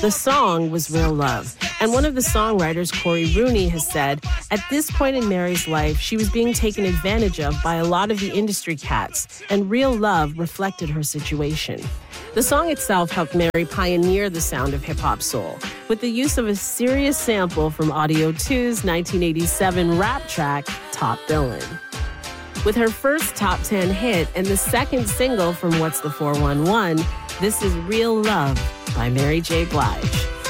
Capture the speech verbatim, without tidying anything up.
The song was Real Love. And one of the songwriters, Corey Rooney, has said, at this point in Mary's life, she was being taken advantage of by a lot of the industry cats, and Real Love reflected her situation. The song itself helped Mary pioneer the sound of hip-hop soul with the use of a serious sample from Audio two's nineteen eighty-seven rap track, Top Billin'. With her first top ten hit and the second single from What's the four one one, this is Real Love by Mary J. Blige.